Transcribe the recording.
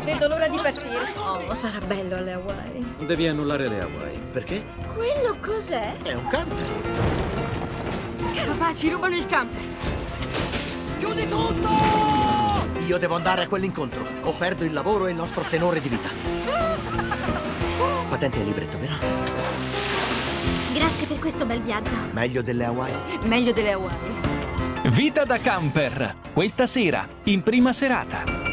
vedo l'ora di partire. Oh, sarà bello alle Hawaii. Devi annullare le Hawaii. Perché? Quello cos'è? È un camper. Papà, ci rubano il camper. Chiudi tutto! Io devo andare a quell'incontro o perdo il lavoro e il nostro tenore di vita. Patente e libretto, vero? Grazie per questo bel viaggio. Meglio delle Hawaii. Meglio delle Hawaii. Vita da camper, questa sera, in prima serata.